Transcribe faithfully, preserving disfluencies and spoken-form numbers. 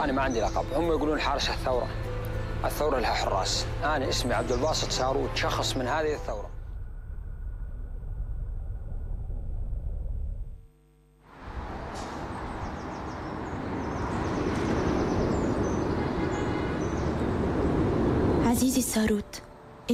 أنا ما عندي لقب، هم يقولون حارس الثورة. الثورة لها حراس، أنا اسمي عبد الباسط ساروت، شخص من هذه الثورة. عزيزي الساروت،